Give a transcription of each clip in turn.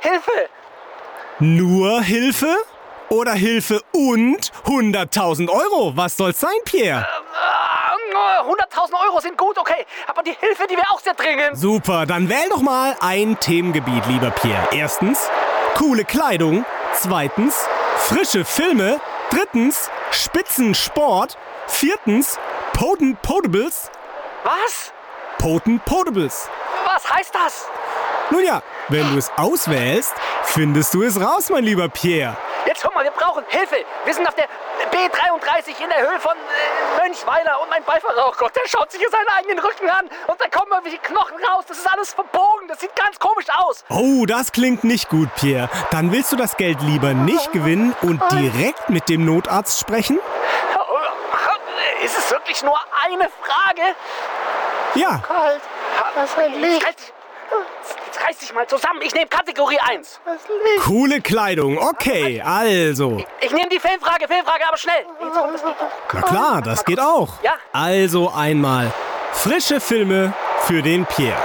Hilfe! Nur Hilfe? Oder Hilfe und 100.000 Euro? Was soll's sein, Pierre? 100.000 Euro sind gut, okay. Aber die Hilfe, die wäre auch sehr dringend. Super, dann wähl doch mal ein Themengebiet, lieber Pierre. Erstens, coole Kleidung. Zweitens, frische Filme. Drittens, Spitzensport. Viertens, Potent Potables. Was? Potent Potables. Was heißt das? Nun ja, wenn du es auswählst, findest du es raus, mein lieber Pierre. Jetzt hör mal, wir brauchen Hilfe. Wir sind auf der B33 in der Höhe von Mönchweiler und mein Beifahrer, oh Gott, der schaut sich hier seinen eigenen Rücken an und da kommen irgendwelche Knochen raus. Das ist alles verbogen, das sieht ganz komisch aus. Oh, das klingt nicht gut, Pierre. Dann willst du das Geld lieber nicht gewinnen und direkt mit dem Notarzt sprechen? Ist es wirklich nur eine Frage? Ja. Kalt. Was ein Licht. Jetzt reiß dich mal zusammen. Ich nehme Kategorie 1. Coole Kleidung. Okay, also. Ich nehme die Filmfrage, aber schnell. Na klar, das geht auch. Ja. Also einmal frische Filme für den Pierre.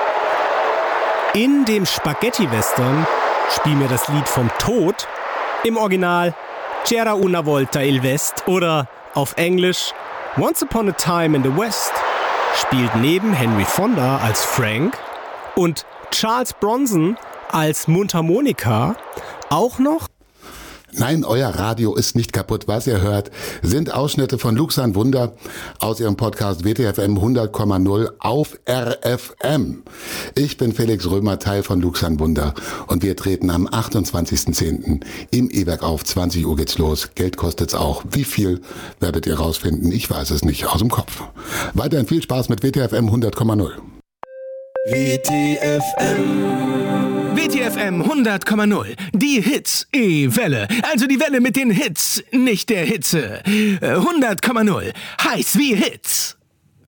In dem Spaghetti-Western spiel mir das Lied vom Tod. Im Original C'era una volta il West oder auf Englisch Once Upon a Time in the West. Spielt neben Henry Fonda als Frank und Charles Bronson als Mundharmonika auch noch. Nein, euer Radio ist nicht kaputt. Was ihr hört, sind Ausschnitte von Luxan Wunder aus ihrem Podcast WTFM 100,0 auf RFM. Ich bin Felix Römer, Teil von Luxan Wunder und wir treten am 28.10. im E-Werk auf. 20 Uhr geht's los. Geld kostet's auch. Wie viel werdet ihr rausfinden? Ich weiß es nicht aus dem Kopf. Weiterhin viel Spaß mit WTFM 100,0. WTFM 100,0. Die Hits-E-Welle. Also die Welle mit den Hits, nicht der Hitze. 100,0. Heiß wie Hits.